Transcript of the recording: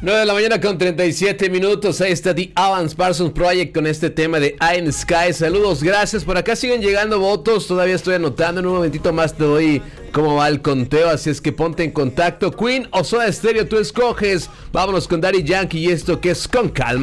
9 de la mañana con 37 minutos. Ahí está The Alan Parsons Project con este tema de Eye in the Sky. Saludos, gracias. Por acá siguen llegando votos. Todavía estoy anotando. En un momentito más te doy cómo va el conteo. Así es que ponte en contacto. Queen o Soda Stereo, tú escoges. Vámonos con Daddy Yankee y esto que es Con Calma.